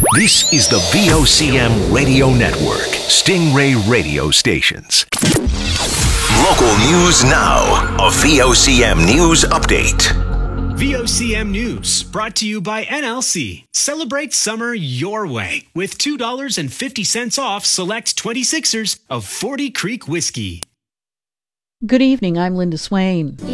This is the VOCM Radio Network, Stingray Radio Stations. Local news now. A VOCM News Update. VOCM News, brought to you by NLC. Celebrate summer your way with $2.50 off select 26ers of 40 Creek Whiskey. Good evening, I'm Linda Swain.